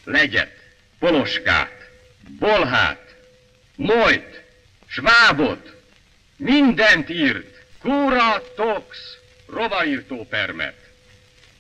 Legyet, Poloskát, Bolhát, Mojt, Svábot, mindent írt. Kura tox, rovaírtó permet.